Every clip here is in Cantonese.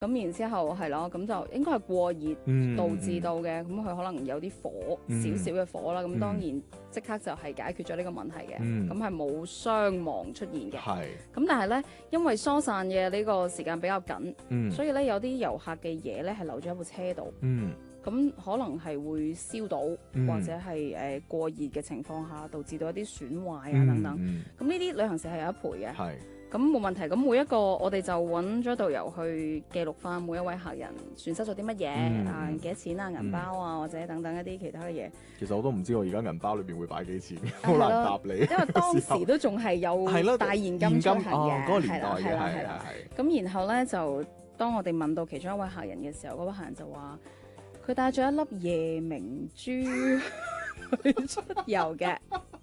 咁然之後係咯，咁就應該係過熱導致到嘅，咁佢可能有啲火少少嘅火啦，咁當然即刻就係解決咗呢個問題嘅，咁係冇傷亡出現嘅。 係。 咁但係咧，因為疏散嘅呢個時間比較緊，所以咧有啲遊客嘅嘢咧係留咗喺部車度。咁可能係會燒到，或者係過熱嘅情況下，導致到一啲損壞啊等等。咁呢啲旅行社係有得賠嘅。 係。 咁冇問題。咁每一個我哋就揾咗導遊去記錄翻每一位客人損失咗啲乜嘢啊，幾多錢啊，銀包啊，或者等等一啲其他嘅嘢。 其實我都唔知我而家銀包裏邊會擺幾錢，好難答你。 因為當時都仲係有大現金出行嘅， 嗰個年代嘅係啦。咁然後咧就當我哋問到其中一位客人嘅時候，嗰位客人就話：佢帶咗一粒夜明珠去出遊嘅。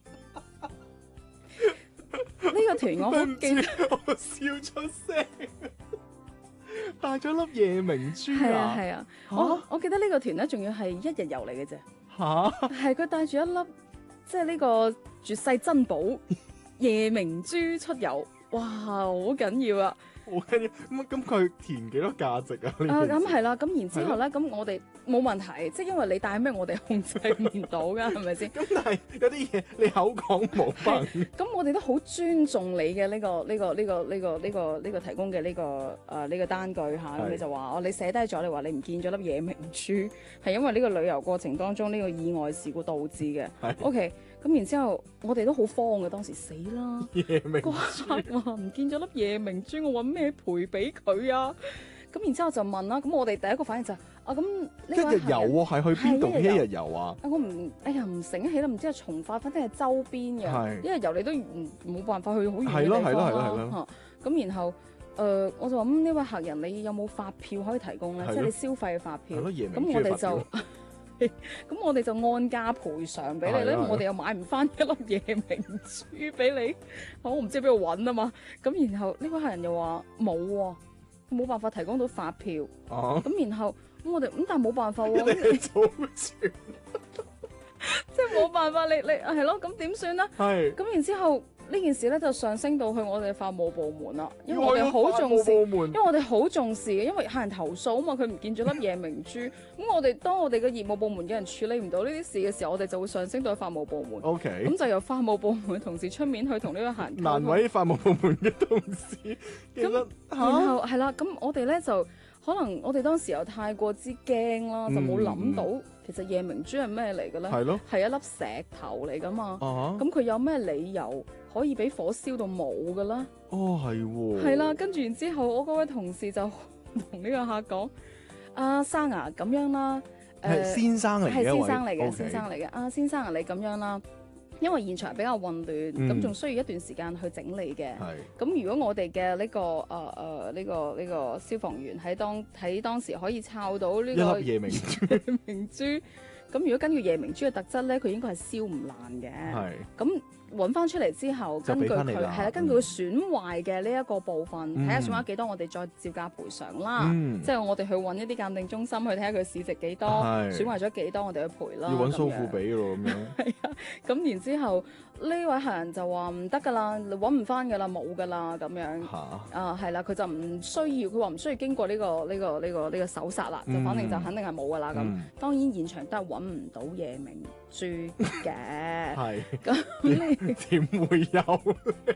呢個團我好記得， 我笑出聲。帶咗粒夜明珠啊！ 係啊，我記得呢個團咧，仲要係一日遊嚟嘅啫。 嚇！ 係佢帶住一粒即係呢個絕世珍寶夜明珠出遊，哇！好緊要啊！ 好緊要咁佢填幾多價值啊？ 咁係啦，咁然之後咧，咁我哋冇問題，即係因為你帶咩，我哋控制唔到噶，係咪先？ 咁但係有啲嘢你口講冇份。 咁我哋都好尊重你嘅呢個提供嘅呢個單據嚇，咁你就話你寫低咗，你話你唔見咗粒夜明珠，係因為呢個旅遊過程當中呢個意外事故導致嘅。OK。咁然之後，我哋都好慌嘅，當時死啦！ 夜明珠哇，唔見咗粒夜明珠，我揾咩賠俾佢啊？咁然之後就問啦，咁我哋第一個反應就咁呢一日遊喎，係去邊度？一日遊啊？ 我唔醒起啦，唔知係從化，反正係周邊嘅。一日遊你都冇辦法去好遠嘅地方啦。咁然後我就話呢位客人，你有冇發票可以提供咧？即係你消費嘅發票。咁我哋就。咁我哋就按價賠償俾你咧，我哋又買唔翻一粒夜明珠俾你，我唔知邊度揾啊嘛。咁然後呢位客人又話冇辦法提供到發票。咁然後我哋但係冇辦法喎。 你做全， 即係冇辦法，你係咯，咁點算咧？係。咁然之後呢件事咧就上升到去我哋法務部門啦，因為我哋好重視，因為客人投訴啊嘛，佢唔見咗粒夜明珠。咁當我哋嘅業務部門嘅人處理唔到呢啲事嘅時候，我哋就會上升到去法務部門。 OK。咁就由法務部門嘅同事出面去同呢位客人。 難為法務部門嘅同事。 然後係啦，咁我哋咧就可能我哋當時又太過之驚啦，就冇諗到其實夜明珠係咩嚟嘅咧？係咯，係一粒石頭嚟噶嘛。咁佢有咩理由可以俾火燒到冇嘅啦？ 係喎。係啦，跟住然之後，我嗰位同事就同呢個客講：阿生啊，咁樣啦， 先生嚟嘅， 係先生嚟嘅，先生嚟嘅。阿先生啊，你咁樣啦。因為現場比較混亂，咁仲需要一段時間去整理嘅。咁如果我哋嘅呢個消防員喺當時可以抄到呢個夜明珠，咁如果根據夜明珠嘅特質咧，佢應該係燒唔爛嘅。咁揾翻出嚟之後，根據佢損壞嘅呢一個部分，睇下損壞幾多，我哋再照價賠償啦。即係我哋去揾一啲鑑定中心去睇下佢市值幾多，損壞咗幾多，我哋去賠啦。 要揾蘇富比咯咁樣。 係啊，咁然之後呢位客人就話唔得㗎啦，揾唔翻㗎啦，冇㗎啦咁樣。係啦，佢就唔需要，佢話唔需要經過呢個搜殺啦，就反正就肯定係冇㗎啦咁。當然現場都係揾唔到夜明珠嘅。係。咁點會有？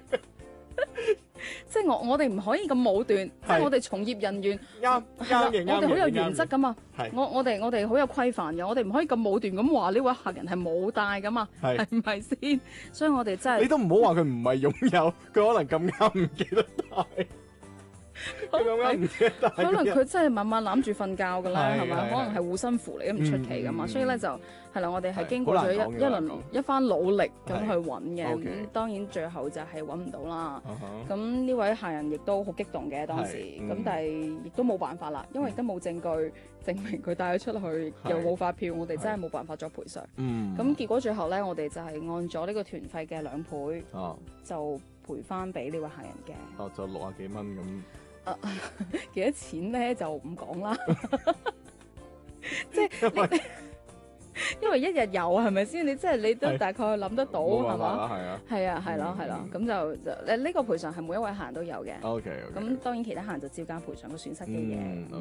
即係我哋唔可以咁武斷，即係我哋從業人員啱我哋好有原則噶嘛。我哋好有規範嘅，我哋唔可以咁武斷咁話呢位客人係冇帶噶嘛，係咪先？所以我哋真係你都唔好話佢唔係擁有，佢可能咁啱唔記得帶。可能佢真係晚晚攬住瞓覺噶啦，係咪？可能係護身符嚟都唔出奇噶嘛。所以咧就係啦，我哋係經過咗一番努力咁去揾嘅。咁當然最後就係揾唔到啦。咁呢位客人亦都好激動嘅當時，咁但係亦都冇辦法啦，因為都冇證據證明佢帶咗出去，又冇發票，我哋真係冇辦法作賠償。咁結果最後咧，我哋就係按咗呢個團費嘅2倍，就賠翻俾呢位客人嘅。 就60幾蚊咁。 幾多錢咧就唔講啦，即係因為一日遊係咪先？你即係你都係大概諗得到冇係嘛？ 辦法啦，係啊。 係啊，係咯，係咯，咁就呢個賠償係每一位客人都有嘅。 OK， 咁當然其他客人就照價賠償個損失嘅嘢。